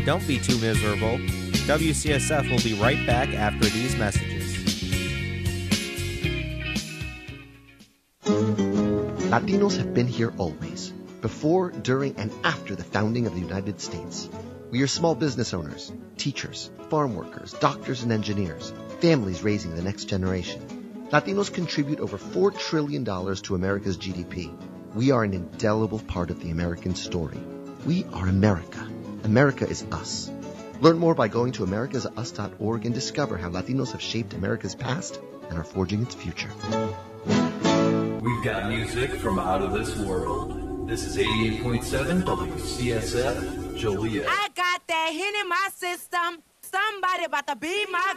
Don't be too miserable. WCSF will be right back after these messages. Latinos have been here always, before, during, and after the founding of the United States. We are small business owners, teachers, farm workers, doctors, and engineers, families raising the next generation. Latinos contribute over $4 trillion to America's GDP. We are an indelible part of the American story. We are America. America is us. Learn more by going to americasus.org and discover how Latinos have shaped America's past and are forging its future. We've got music from out of this world. This is 88.7 WCSF, Joliet. I got that hit in my system. Somebody about to be my